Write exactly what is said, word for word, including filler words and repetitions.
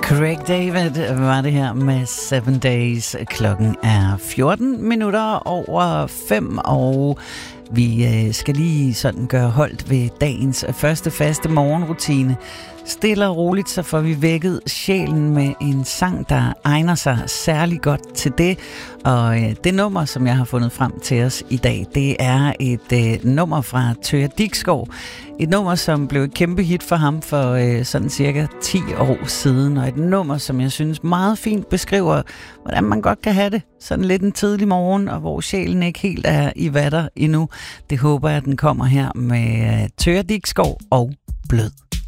Craig David var det her med Seven Days. Klokken er fjorten minutter over fem, og vi skal lige sådan gøre holdt ved dagens første faste morgenrutine. Stille og roligt, så får vi vækket sjælen med en sang, der egner sig særlig godt til det. Og det nummer, som jeg har fundet frem til os i dag, det er et øh, nummer fra Thøger Diksgaard. Et nummer, som blev et kæmpe hit for ham for øh, sådan cirka ti år siden. Og et nummer, som jeg synes meget fint beskriver, hvordan man godt kan have det sådan lidt en tidlig morgen, og hvor sjælen ikke helt er i vatter endnu. Det håber jeg, den kommer her med øh, Thøger Diksgaard og Blød.